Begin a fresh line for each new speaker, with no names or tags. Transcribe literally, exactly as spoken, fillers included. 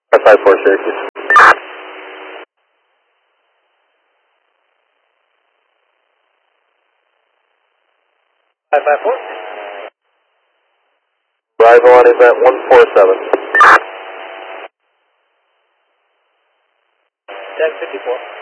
five five four Syracuse.
five five four.
Arrival on event one four seven.
ten fifty-four.